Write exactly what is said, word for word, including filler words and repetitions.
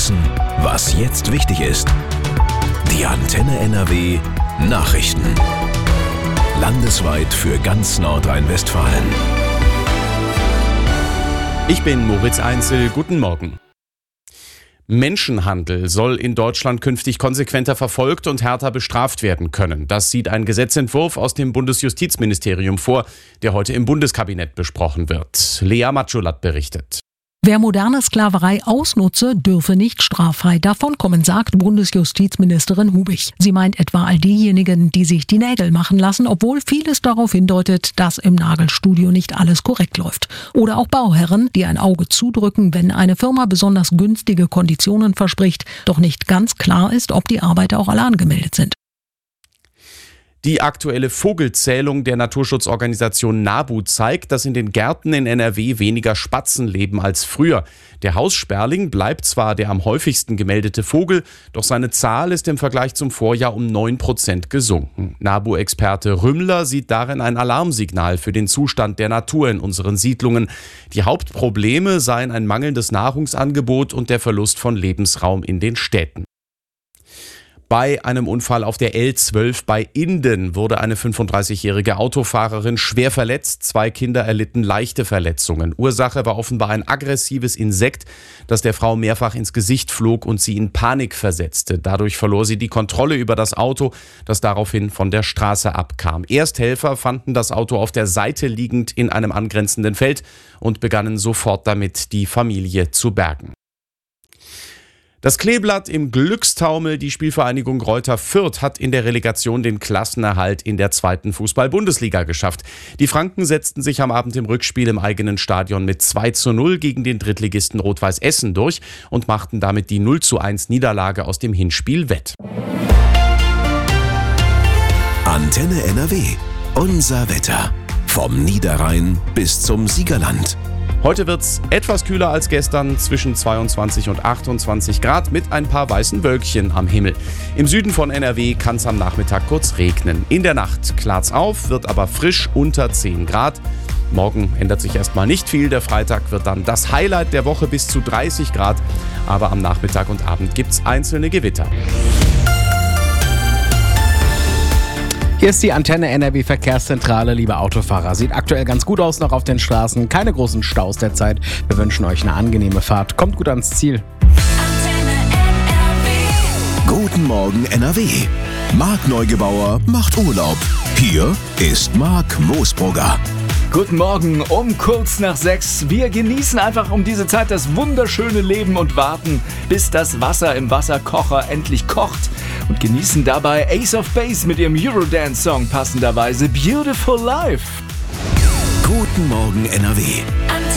wissen, was jetzt wichtig ist. Die Antenne N R W Nachrichten. Landesweit für ganz Nordrhein-Westfalen. Ich bin Moritz Einzel. Guten Morgen. Menschenhandel soll in Deutschland künftig konsequenter verfolgt und härter bestraft werden können. Das sieht ein Gesetzentwurf aus dem Bundesjustizministerium vor, der heute im Bundeskabinett besprochen wird. Lea Matschulat berichtet. Wer moderne Sklaverei ausnutze, dürfe nicht straffrei davonkommen, sagt Bundesjustizministerin Hubich. Sie meint etwa all diejenigen, die sich die Nägel machen lassen, obwohl vieles darauf hindeutet, dass im Nagelstudio nicht alles korrekt läuft. Oder auch Bauherren, die ein Auge zudrücken, wenn eine Firma besonders günstige Konditionen verspricht, doch nicht ganz klar ist, ob die Arbeiter auch alle angemeldet sind. Die aktuelle Vogelzählung der Naturschutzorganisation NABU zeigt, dass in den Gärten in N R W weniger Spatzen leben als früher. Der Haussperling bleibt zwar der am häufigsten gemeldete Vogel, doch seine Zahl ist im Vergleich zum Vorjahr um neun Prozent gesunken. NABU-Experte Rümmler sieht darin ein Alarmsignal für den Zustand der Natur in unseren Siedlungen. Die Hauptprobleme seien ein mangelndes Nahrungsangebot und der Verlust von Lebensraum in den Städten. Bei einem Unfall auf der L zwölf bei Inden wurde eine fünfunddreißigjährige Autofahrerin schwer verletzt. Zwei Kinder erlitten leichte Verletzungen. Ursache war offenbar ein aggressives Insekt, das der Frau mehrfach ins Gesicht flog und sie in Panik versetzte. Dadurch verlor sie die Kontrolle über das Auto, das daraufhin von der Straße abkam. Ersthelfer fanden das Auto auf der Seite liegend in einem angrenzenden Feld und begannen sofort damit, die Familie zu bergen. Das Kleeblatt im Glückstaumel, die Spielvereinigung Greuther Fürth, hat in der Relegation den Klassenerhalt in der zweiten Fußball-Bundesliga geschafft. Die Franken setzten sich am Abend im Rückspiel im eigenen Stadion mit zwei zu null gegen den Drittligisten Rot-Weiß Essen durch und machten damit die null zu eins Niederlage aus dem Hinspiel wett. Antenne N R W. Unser Wetter. Vom Niederrhein bis zum Siegerland. Heute wird's etwas kühler als gestern, zwischen zweiundzwanzig und achtundzwanzig Grad mit ein paar weißen Wölkchen am Himmel. Im Süden von N R W kann es am Nachmittag kurz regnen. In der Nacht klart's auf, wird aber frisch unter zehn Grad. Morgen ändert sich erstmal nicht viel. Der Freitag wird dann das Highlight der Woche bis zu dreißig Grad. Aber am Nachmittag und Abend gibt's einzelne Gewitter. Hier ist die Antenne N R W Verkehrszentrale, liebe Autofahrer. Sieht aktuell ganz gut aus noch auf den Straßen. Keine großen Staus derzeit. Wir wünschen euch eine angenehme Fahrt. Kommt gut ans Ziel. Guten Morgen N R W. Marc Neugebauer macht Urlaub. Hier ist Marc Moosbrugger. Guten Morgen, um kurz nach sechs. Wir genießen einfach um diese Zeit das wunderschöne Leben und warten, bis das Wasser im Wasserkocher endlich kocht. Und genießen dabei Ace of Base mit ihrem Eurodance-Song passenderweise Beautiful Life. Guten Morgen N R W.